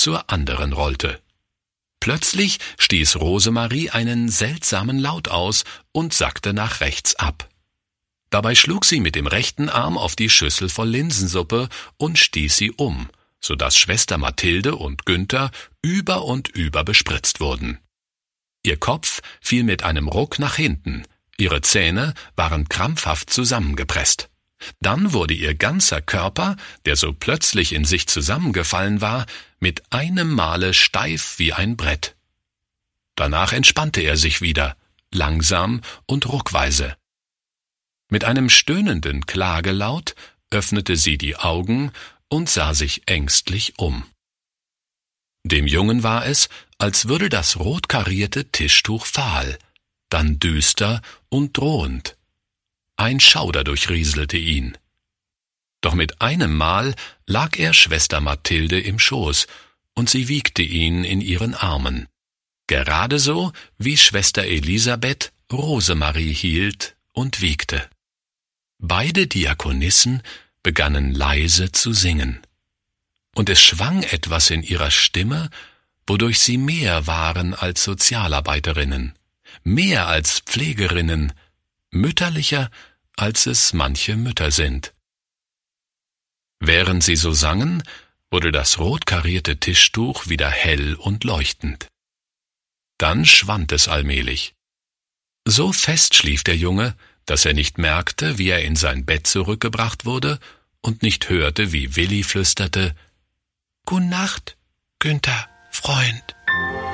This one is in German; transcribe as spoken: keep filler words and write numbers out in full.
zur anderen rollte. Plötzlich stieß Rosemarie einen seltsamen Laut aus und sackte nach rechts ab. Dabei schlug sie mit dem rechten Arm auf die Schüssel voll Linsensuppe und stieß sie um, so dass Schwester Mathilde und Günther über und über bespritzt wurden. Ihr Kopf fiel mit einem Ruck nach hinten, ihre Zähne waren krampfhaft zusammengepresst. Dann wurde ihr ganzer Körper, der so plötzlich in sich zusammengefallen war, mit einem Male steif wie ein Brett. Danach entspannte er sich wieder, langsam und ruckweise. Mit einem stöhnenden Klagelaut öffnete sie die Augen und sah sich ängstlich um. Dem Jungen war es, als würde das rotkarierte Tischtuch fahl, dann düster und drohend. Ein Schauder durchrieselte ihn. Doch mit einem Mal lag er Schwester Mathilde im Schoß, und sie wiegte ihn in ihren Armen. Gerade so, wie Schwester Elisabeth Rosemarie hielt und wiegte. Beide Diakonissen begannen leise zu singen. Und es schwang etwas in ihrer Stimme, wodurch sie mehr waren als Sozialarbeiterinnen, mehr als Pflegerinnen, mütterlicher, als es manche Mütter sind. Während sie so sangen, wurde das rotkarierte Tischtuch wieder hell und leuchtend. Dann schwand es allmählich. So fest schlief der Junge, dass er nicht merkte, wie er in sein Bett zurückgebracht wurde und nicht hörte, wie Willi flüsterte: »Gute Nacht, Günther, Freund.«